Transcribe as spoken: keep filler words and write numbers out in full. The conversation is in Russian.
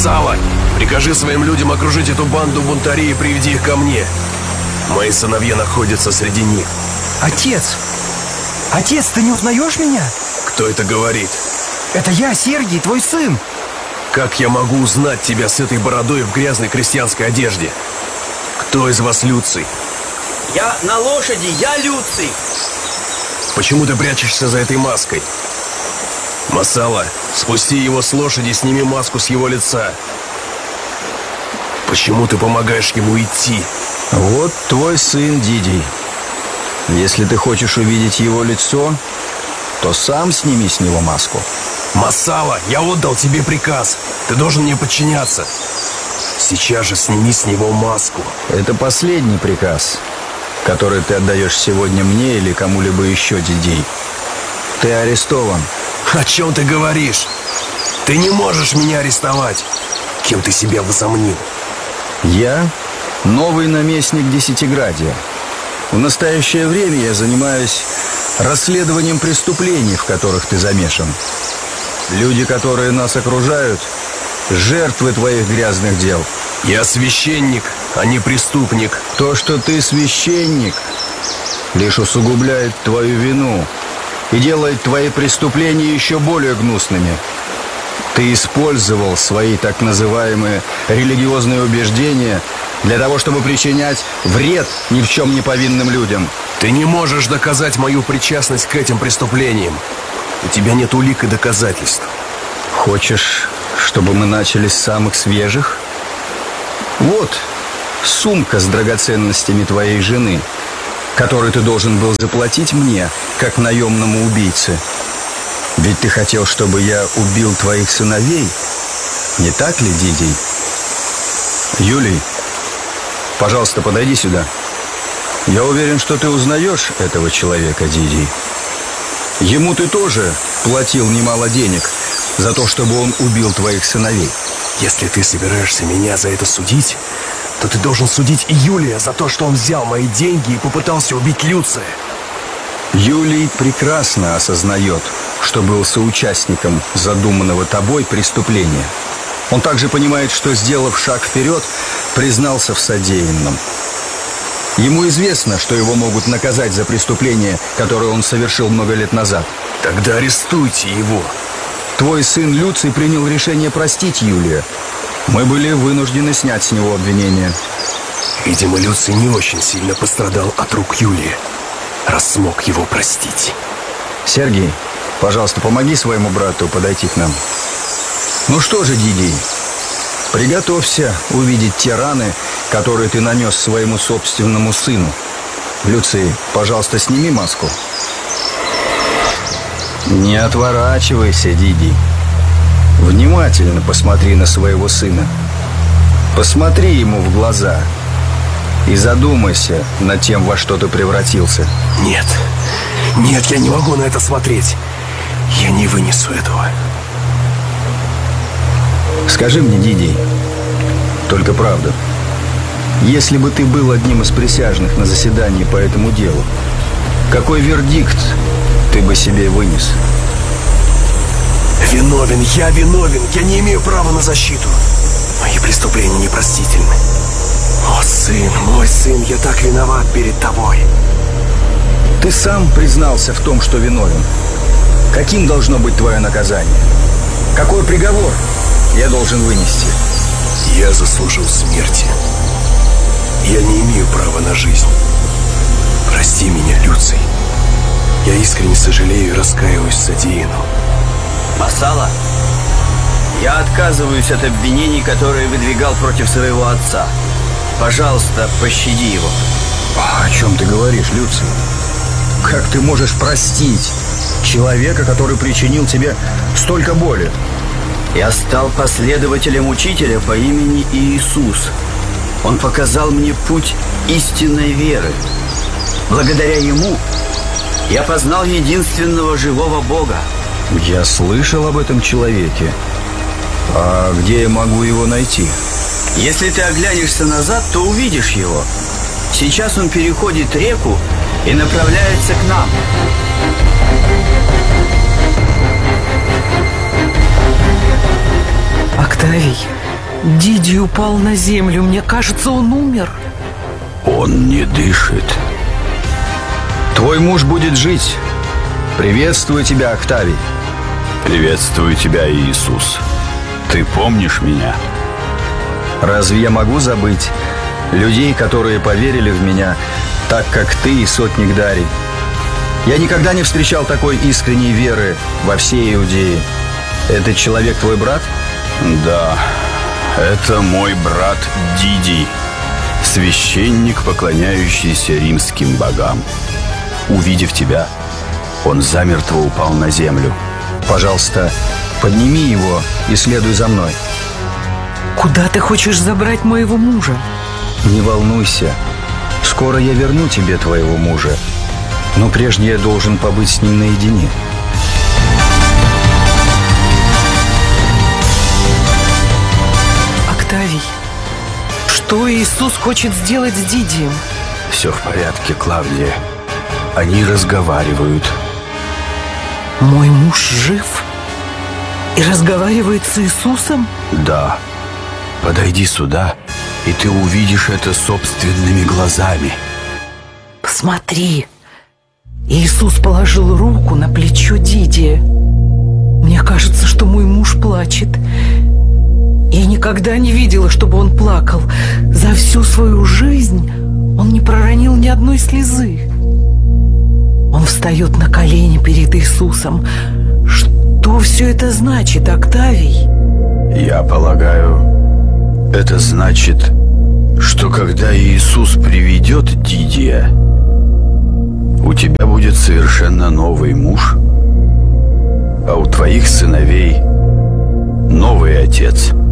Масала, прикажи своим людям окружить эту банду бунтарей и приведи их ко мне. Мои сыновья находятся среди них. Отец! Отец, ты не узнаешь меня? Кто это говорит? Это я, Сергий, твой сын. Как я могу узнать тебя с этой бородой в грязной крестьянской одежде? Кто из вас Люций? Я на лошади, я Люций. Почему ты прячешься за этой маской? Масала, спусти его с лошади, сними маску с его лица. Почему ты помогаешь ему идти? Вот твой сын Дидий. Если ты хочешь увидеть его лицо, то сам сними с него маску. Масала, я отдал тебе приказ. Ты должен мне подчиняться. Сейчас же сними с него маску. Это последний приказ, который ты отдаешь сегодня мне или кому-либо еще, Дидий. Ты арестован. О чем ты говоришь? Ты не можешь меня арестовать. Кем ты себя возомнил? Я новый наместник Десятиградия. В настоящее время я занимаюсь расследованием преступлений, в которых ты замешан. Люди, которые нас окружают, жертвы твоих грязных дел. Я священник, а не преступник. То, что ты священник, лишь усугубляет твою вину и делает твои преступления еще более гнусными. Ты использовал свои так называемые религиозные убеждения для того, чтобы причинять вред ни в чем не повинным людям. Ты не можешь доказать мою причастность к этим преступлениям. У тебя нет улик и доказательств. Хочешь, чтобы мы начали с самых свежих? Вот сумка с драгоценностями твоей жены, которую ты должен был заплатить мне, как наемному убийце. Ведь ты хотел, чтобы я убил твоих сыновей, не так ли, Дидий? Юлий, пожалуйста, подойди сюда. Я уверен, что ты узнаешь этого человека, Дидий. Ему ты тоже платил немало денег за то, чтобы он убил твоих сыновей. Если ты собираешься меня за это судить, то ты должен судить и Юлия за то, что он взял мои деньги и попытался убить Люция. Юлий прекрасно осознает, что был соучастником задуманного тобой преступления. Он также понимает, что, сделав шаг вперед, признался в содеянном. Ему известно, что его могут наказать за преступление, которое он совершил много лет назад. Тогда арестуйте его. Твой сын Люций принял решение простить Юлия. Мы были вынуждены снять с него обвинение. Видимо, Люций не очень сильно пострадал от рук Юлия, раз смог его простить. Сергий, пожалуйста, помоги своему брату подойти к нам. Ну что же, Дидий, приготовься увидеть те раны, которые ты нанес своему собственному сыну. Люций, пожалуйста, сними маску. Не отворачивайся, Дидий. Внимательно посмотри на своего сына. Посмотри ему в глаза и задумайся над тем, во что ты превратился. Нет, нет, я не могу на это смотреть. Я не вынесу этого. Скажи мне, Дидий, только правду. Если бы ты был одним из присяжных на заседании по этому делу, какой вердикт ты бы себе вынес? Виновен, я виновен. Я не имею права на защиту. Мои преступления непростительны. О, сын, мой сын, я так виноват перед тобой. Ты сам признался в том, что виновен. Каким должно быть твое наказание? Какой приговор я должен вынести? Я заслужил смерти. Я не имею права на жизнь. Прости меня, Люций. Я искренне сожалею и раскаиваюсь в содеянном. Масала, я отказываюсь от обвинений, которые выдвигал против своего отца. Пожалуйста, пощади его. О чем ты говоришь, Люций? Как ты можешь простить человека, который причинил тебе столько боли? Я стал последователем учителя по имени Иисус. Он показал мне путь истинной веры. Благодаря ему я познал единственного живого Бога. Я слышал об этом человеке. А где я могу его найти? Если ты оглянешься назад, то увидишь его. Сейчас он переходит реку и направляется к нам. Октавий, Диди упал на землю. Мне кажется, он умер. Он не дышит. Твой муж будет жить. Приветствую тебя, Октавий. Приветствую тебя, Иисус. Ты помнишь меня? Разве я могу забыть людей, которые поверили в меня, так как ты и сотник Дарий? Я никогда не встречал такой искренней веры во всей Иудее. Этот человек твой брат? Да, это мой брат Дидий, священник, поклоняющийся римским богам. Увидев тебя, он замертво упал на землю. Пожалуйста, подними его и следуй за мной. Куда ты хочешь забрать моего мужа? Не волнуйся. Скоро я верну тебе твоего мужа. Но прежде я должен побыть с ним наедине. Октавий, что Иисус хочет сделать с Дидием? Все в порядке, Клавдия. Они разговаривают. Мой муж жив? И разговаривает с Иисусом? Да. Подойди сюда, и ты увидишь это собственными глазами. Посмотри. Иисус положил руку на плечо Дидия. Мне кажется, что мой муж плачет. Я никогда не видела, чтобы он плакал. За всю свою жизнь он не проронил ни одной слезы. Он встает на колени перед Иисусом. Что все это значит, Октавий? Я полагаю, это значит, что когда Иисус приведет Дидия, у тебя будет совершенно новый муж, а у твоих сыновей новый отец.